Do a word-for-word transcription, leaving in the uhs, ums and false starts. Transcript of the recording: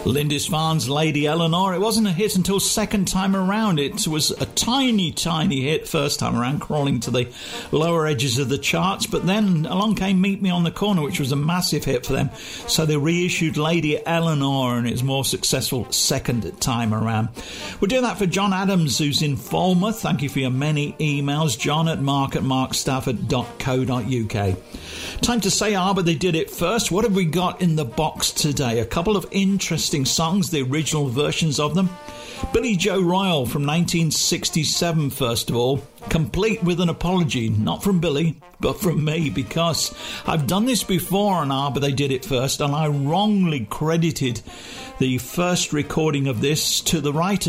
Lindisfarne's Lady Eleanor. It wasn't a hit until second time around. It was a tiny, tiny hit first time around, crawling to the lower edges of the charts. But then along came Meet Me on the Corner, which was a massive hit for them. So they reissued Lady Eleanor, and it was more successful second time around. We're doing that for John Adams, who's in Falmouth. Thank you for your many emails. John at mark at mark stafford dot co dot uk. Time to say ah, but they did it first. What have we got in the box today? A couple of interesting songs, the original versions of them. Billy Joe Royal from nineteen sixty-seven, first of all, complete with an apology, not from Billy, but from me, because I've done this before on Ah, But They Did It First, and I wrongly credited the first recording of this to the writer